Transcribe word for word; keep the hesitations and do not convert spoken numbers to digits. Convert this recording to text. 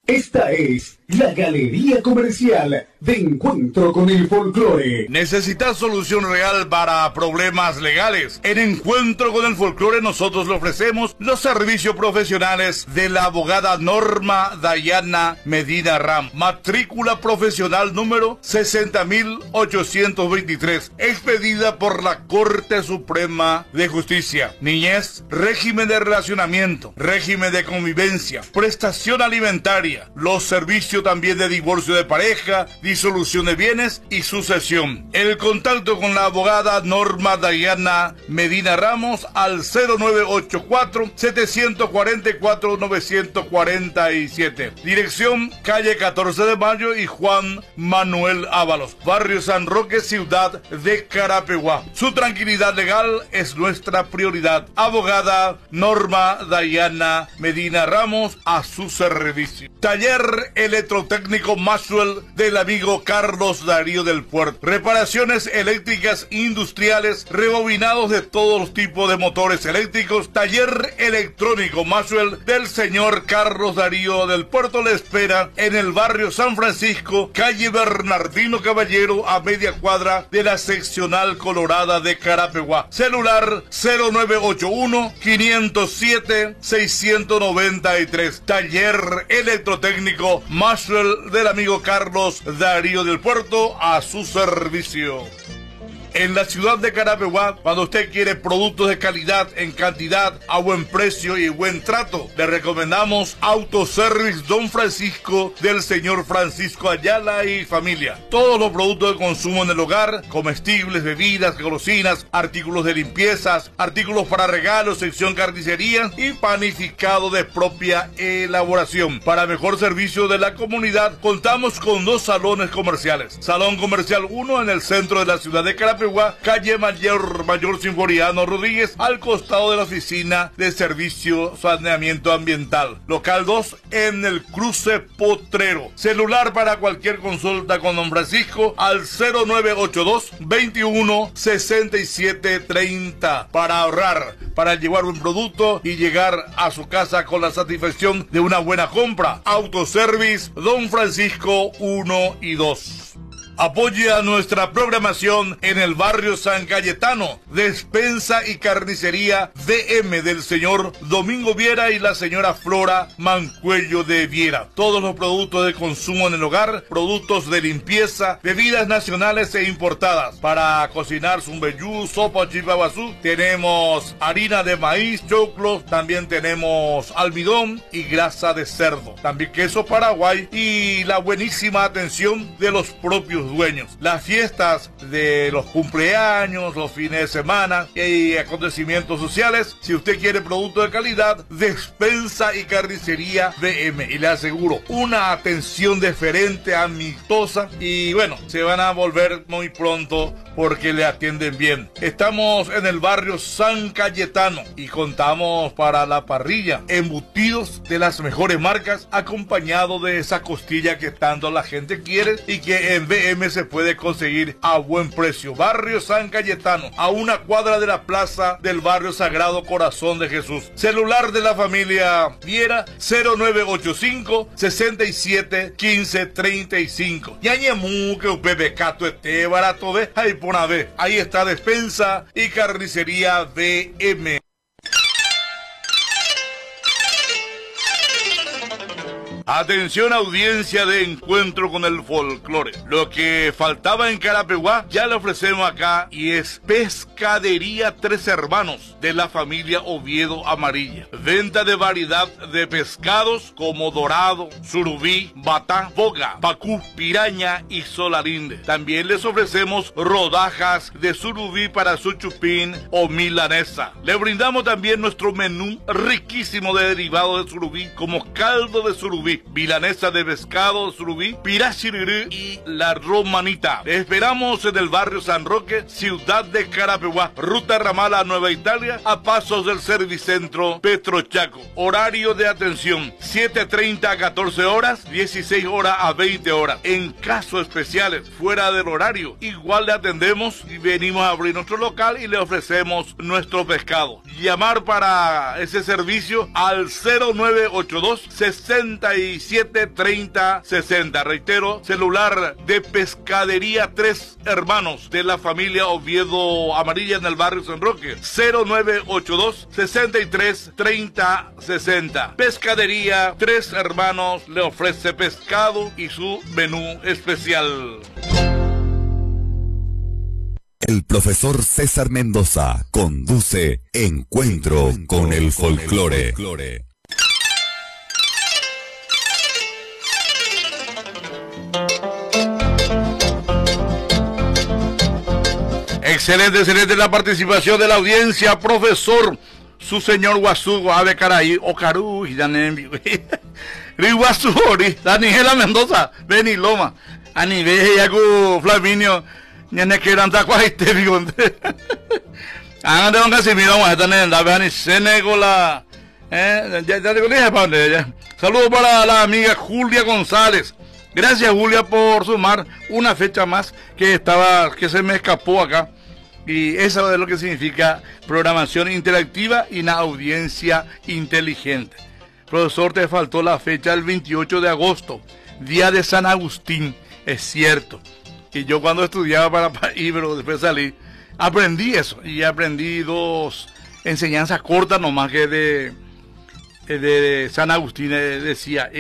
Esta es la Galería Comercial de Encuentro con el Folclore. ¿Necesitas solución real para problemas legales? En Encuentro con el Folclore nosotros le ofrecemos los servicios profesionales de la abogada Norma Dayana Medina Ram. Matrícula profesional número sesenta mil ochocientos veintitrés, expedida por la Corte Suprema de Justicia. Niñez, régimen de relacionamiento, régimen de convivencia, prestación alimentaria, los servicios también de divorcio de pareja, disolución de bienes y sucesión. El contacto con la abogada Norma Dayana Medina Ramos al cero nueve ocho cuatro, siete cuatro cuatro, nueve cuatro siete. Dirección calle catorce de mayo y Juan Manuel Ábalos, barrio San Roque, ciudad de Carapeguá. Su tranquilidad legal es nuestra prioridad. Abogada Norma Dayana Medina Ramos, a su servicio. Taller electrotécnico Maxwell del amigo Carlos Darío del Puerto. Reparaciones eléctricas industriales, rebobinados de todos los tipos de motores eléctricos. Taller electrónico Maxwell del señor Carlos Darío del Puerto le espera en el barrio San Francisco, calle Bernardino Caballero, a media cuadra de la seccional colorada de Carapeguá. Celular cero nueve ocho uno, cinco cero siete, seis nueve tres. Taller electrotécnico Maxwell del amigo Carlos Darío del Puerto, a su servicio. En la ciudad de Carapeguá, cuando usted quiere productos de calidad, en cantidad, a buen precio y buen trato, le recomendamos Autoservice Don Francisco del señor Francisco Ayala y familia. Todos los productos de consumo en el hogar, comestibles, bebidas, golosinas, artículos de limpiezas, artículos para regalos, sección carnicería y panificado de propia elaboración. Para mejor servicio de la comunidad, contamos con dos salones comerciales. Salón Comercial uno en el centro de la ciudad de Carapeguá, calle Mayor, Mayor Sinforiano Rodríguez, al costado de la Oficina de Servicio Saneamiento Ambiental. Local dos en el Cruce Potrero. Celular para cualquier consulta con don Francisco al cero nueve ocho dos, veintiuno, sesenta y siete, treinta. Para ahorrar, para llevar un producto y llegar a su casa con la satisfacción de una buena compra. Autoservice Don Francisco uno y dos. Apoye a nuestra programación en el barrio San Cayetano. Despensa y carnicería D M del señor Domingo Viera y la señora Flora Mancuello de Viera. Todos los productos de consumo en el hogar, productos de limpieza, bebidas nacionales e importadas. Para cocinar zumbeyú, sopa chipaguazú, tenemos harina de maíz, choclos, también tenemos almidón y grasa de cerdo. También queso Paraguay y la buenísima atención de los propios dueños. Las fiestas de los cumpleaños, los fines de semana y acontecimientos sociales, si usted quiere producto de calidad, despensa y carnicería D M, y le aseguro una atención deferente, amistosa, y bueno, se van a volver muy pronto porque le atienden bien. Estamos en el barrio San Cayetano y contamos para la parrilla embutidos de las mejores marcas, acompañado de esa costilla que tanto la gente quiere y que en B M se puede conseguir a buen precio. Barrio San Cayetano, a una cuadra de la plaza del barrio Sagrado Corazón de Jesús. Celular de la familia Viera cero nueve ocho cinco, sesenta y siete, quince, treinta y cinco. Yañemú que un bebecato esté barato de ahí por una vez. Ahí está despensa y carnicería B M. Atención, audiencia de Encuentro con el Folclore. Lo que faltaba en Carapeguá ya le ofrecemos acá, y es Pescadería Tres Hermanos de la familia Oviedo Amarilla. Venta de variedad de pescados como dorado, surubí, batá, boga, pacú, piraña y solarinde. También les ofrecemos rodajas de surubí para su chupín o milanesa. Le brindamos también nuestro menú riquísimo de derivados de surubí, como caldo de surubí, milanesa de pescado, surubí, pirachirirí y la romanita. Le esperamos en el barrio San Roque, ciudad de Carapeguá, ruta ramal a Nueva Italia, a pasos del Servicentro Petrochaco. Horario de atención siete treinta a catorce horas, dieciséis horas a veinte horas. En casos especiales fuera del horario, igual le atendemos y venimos a abrir nuestro local y le ofrecemos nuestro pescado. Llamar para ese servicio al cero nueve ocho dos, sesenta y y siete, treinta, sesenta. Reitero, celular de Pescadería Tres Hermanos de la familia Oviedo Amarilla en el barrio San Roque. cero nueve ocho dos, sesenta y tres, treinta, sesenta. Pescadería Tres Hermanos le ofrece pescado y su menú especial. El profesor César Mendoza conduce Encuentro, Encuentro con el Folclore. Excelente, excelente la participación de la audiencia, profesor. Su señor Guasugo, Ave Caraí, Ocaru, y Danembi. Riguasuri, Daniela Mendoza, Beni Loma, Anibe, Yagu, Flaminio. Ñene que eran tacuas histéricos. Ah, de un Casimiro, vamos a estar en la vean y Senegola. Eh, ya te dije para dónde. Saludos para la amiga Julia González. Gracias, Julia, por sumar una fecha más que estaba, que se me escapó acá. Y eso es lo que significa programación interactiva y una audiencia inteligente. Profesor, te faltó la fecha del veintiocho de agosto, día de San Agustín, es cierto. Y yo cuando estudiaba para Ibero, después salí, aprendí eso. Y aprendí dos enseñanzas cortas nomás que de, de San Agustín decía.